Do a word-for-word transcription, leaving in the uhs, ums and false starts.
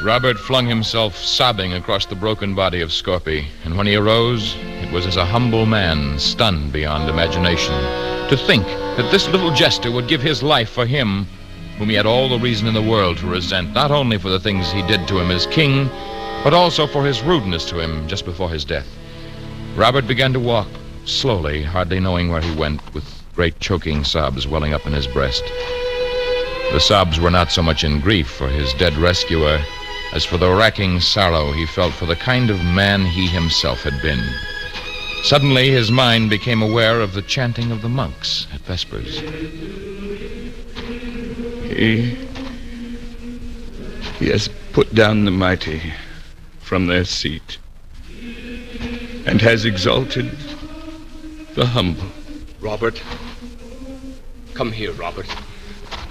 Robert flung himself sobbing across the broken body of Scorpy, and when he arose, it was as a humble man, stunned beyond imagination. To think that this little jester would give his life for him, whom he had all the reason in the world to resent, not only for the things he did to him as king, but also for his rudeness to him just before his death. Robert began to walk slowly, hardly knowing where he went, with great choking sobs welling up in his breast. The sobs were not so much in grief for his dead rescuer as for the racking sorrow he felt for the kind of man he himself had been. Suddenly, his mind became aware of the chanting of the monks at Vespers. He... He has put down the mighty from their seat and has exalted the humble. Robert. Come here, Robert.